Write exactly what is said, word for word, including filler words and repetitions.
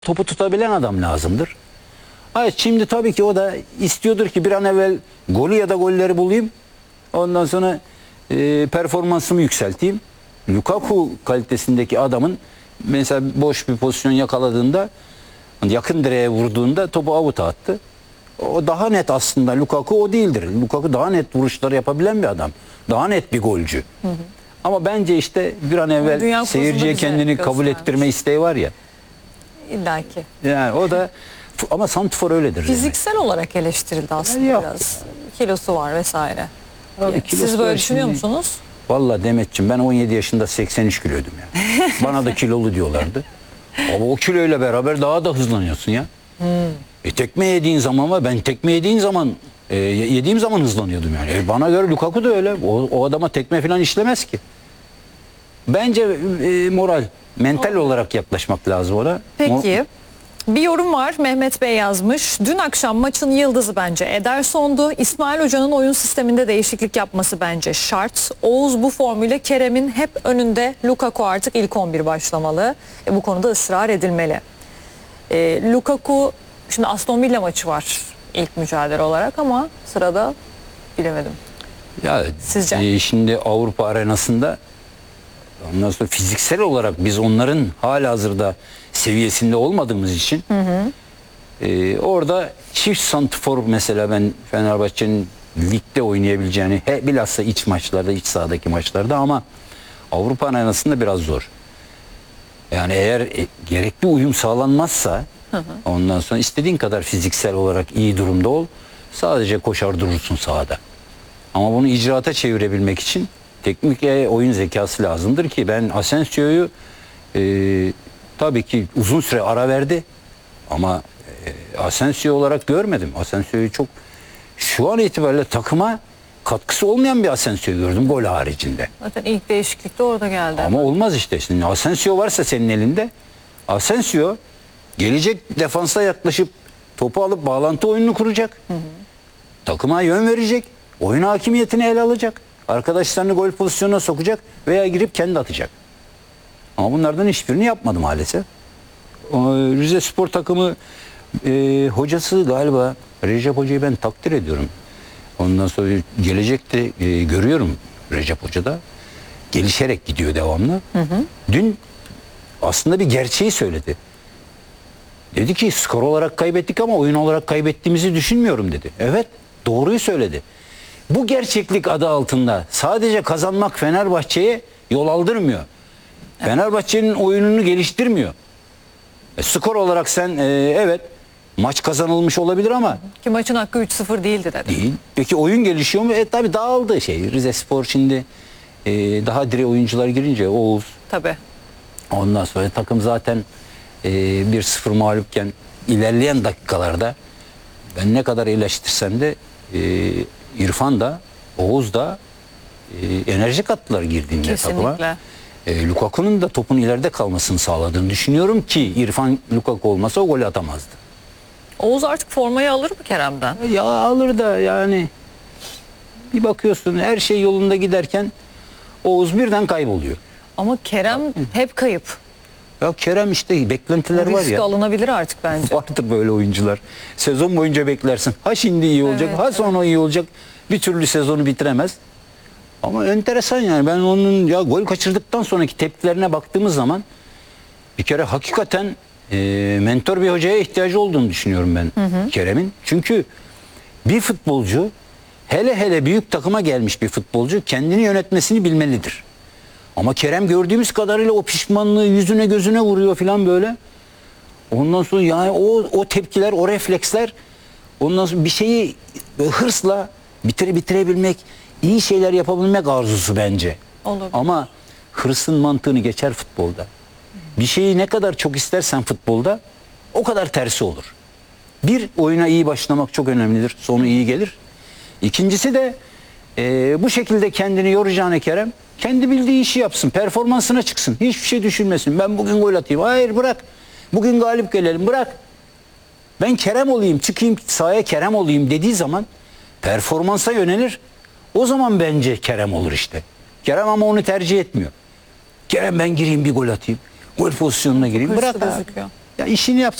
topu tutabilen adam lazımdır. Hayır, şimdi tabii ki o da istiyordur ki bir an evvel golü ya da golleri bulayım. Ondan sonra e, performansımı yükselteyim. Lukaku kalitesindeki adamın mesela boş bir pozisyon yakaladığında, yakın direğe vurduğunda topu avuta attı. O daha net aslında. Lukaku o değildir. Lukaku daha net vuruşlar yapabilen bir adam. Daha net bir golcü. Hı hı. Ama bence işte bir an evvel seyirciye kendini kabul ettirme isteği var ya. İlla ki. Yani o da ama santrfor öyledir. Fiziksel yani olarak eleştirildi aslında ya biraz. Kilosu var vesaire. Abi, siz böyle düşünüyor şimdi, musunuz? Vallahi Demetciğim, ben on yedi yaşında seksen üç kiloydum yani. Bana da kilolu diyorlardı. Ama o kiloyla beraber daha da hızlanıyorsun ya. Hmm. E, tekme yediğin zaman var. Ben tekme yediğin zaman e, yediğim zaman hızlanıyordum yani. E, bana göre Lukaku da öyle. O, o adama tekme falan işlemez ki. Bence e, moral, mental o. olarak yaklaşmak lazım ona. Peki. Bir yorum var. Mehmet Bey yazmış. Dün akşam maçın yıldızı bence Ederson'du. İsmail Hoca'nın oyun sisteminde değişiklik yapması bence şart. Oğuz bu formüle Kerem'in hep önünde. Lukaku artık ilk on bir başlamalı. E, bu konuda ısrar edilmeli. E, Lukaku, şimdi Aston Villa maçı var ilk mücadele olarak ama sırada bilemedim. Ya Sizce? E, şimdi Avrupa arenasında ondan sonra fiziksel olarak biz onların halihazırda seviyesinde olmadığımız için hı hı. E, orada çift santrfor mesela ben Fenerbahçe'nin ligde oynayabileceğini, he, bilhassa iç maçlarda, iç sahadaki maçlarda, ama Avrupa arenasında biraz zor. Yani eğer e, gerekli uyum sağlanmazsa hı hı. ondan sonra istediğin kadar fiziksel olarak iyi durumda ol, sadece koşar durursun sahada. Ama bunu icraata çevirebilmek için teknik ve oyun zekası lazımdır ki ben Asensio'yu e, tabii ki uzun süre ara verdi ama e, Asensio olarak görmedim. Asensio'yu çok, şu an itibariyle takıma katkısı olmayan bir Asensio gördüm gol haricinde. Zaten ilk değişiklik de orada geldi. Ama olmaz işte. Şimdi Asensio varsa senin elinde, Asensio gelecek defansa yaklaşıp topu alıp bağlantı oyununu kuracak. Hı hı. Takıma yön verecek. Oyun hakimiyetini ele alacak. Arkadaşlarını gol pozisyonuna sokacak veya girip kendi atacak. Ama bunlardan hiçbirini yapmadı maalesef. Rize Spor takımı e, hocası galiba, Recep Hoca'yı ben takdir ediyorum. Ondan sonra gelecekte e, görüyorum Recep Hoca'da. Gelişerek gidiyor devamlı. Hı hı. Dün aslında bir gerçeği söyledi. Dedi ki skor olarak kaybettik ama oyun olarak kaybettiğimizi düşünmüyorum dedi. Evet, doğruyu söyledi. Bu gerçeklik adı altında sadece kazanmak Fenerbahçe'ye yol aldırmıyor. Evet. Fenerbahçe'nin oyununu geliştirmiyor. E, skor olarak sen e, evet maç kazanılmış olabilir ama ki maçın hakkı üç sıfır değildi dedi. Değil. Peki oyun gelişiyor mu? E tabii dağıldı şey. Rize Spor şimdi e, daha diri oyuncular girince Oğuz. Tabii. Ondan sonra takım zaten e, bir sıfır mağlupken ilerleyen dakikalarda ben ne kadar eleştirsem de e, İrfan da Oğuz da e, enerji kattılar girdiğinde Kesinlikle. takıma. E, Lukaku'nun da topun ileride kalmasını sağladığını düşünüyorum ki İrfan Lukaku olmasa o golü atamazdı. Oğuz artık formayı alır mı Kerem'den? Ya alır da yani bir bakıyorsun her şey yolunda giderken Oğuz birden kayboluyor. Ama Kerem hep kayıp. Ya Kerem işte beklentiler Risk var ya. Risk alınabilir artık bence. Vardır böyle oyuncular. Sezon boyunca beklersin. Ha şimdi iyi olacak, evet, ha evet. sonra iyi olacak. Bir türlü sezonu bitiremez. Ama enteresan yani. Ben onun ya gol kaçırdıktan sonraki tepkilerine baktığımız zaman bir kere hakikaten e, mentor bir hocaya ihtiyacı olduğunu düşünüyorum ben Kerem'in. Çünkü bir futbolcu, hele hele büyük takıma gelmiş bir futbolcu kendini yönetmesini bilmelidir. Ama Kerem gördüğümüz kadarıyla o pişmanlığı yüzüne gözüne vuruyor falan böyle. Ondan sonra yani o o tepkiler, o refleksler, ondan sonra bir şeyi hırsla bitire bitirebilmek, iyi şeyler yapabilmek arzusu bence. Olabilir. Ama hırsın mantığını geçer futbolda. Bir şeyi ne kadar çok istersen futbolda o kadar tersi olur. Bir, oyuna iyi başlamak çok önemlidir. Sonu iyi gelir. İkincisi de e, bu şekilde kendini yoracağına Kerem kendi bildiği işi yapsın. Performansına çıksın. Hiçbir şey düşünmesin. Ben bugün gol atayım. Hayır, bırak. Bugün galip gelelim. Bırak. Ben Kerem olayım. Çıkayım sahaya Kerem olayım dediği zaman performansa yönelir. O zaman bence Kerem olur işte. Kerem ama onu tercih etmiyor. Kerem ben gireyim bir gol atayım. Gol pozisyonuna gireyim. Bırak. Ya işini yapsın.